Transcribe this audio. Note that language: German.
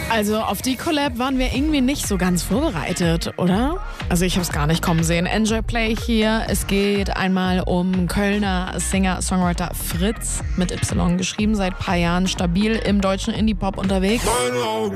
Also auf die Collab waren wir irgendwie nicht so ganz vorbereitet, oder? Also ich habe es gar nicht kommen sehen. Enjoy Play hier. Es geht einmal um Kölner Singer-Songwriter Fritz, mit Y geschrieben, seit ein paar Jahren stabil im deutschen Indie-Pop unterwegs. Meine Augen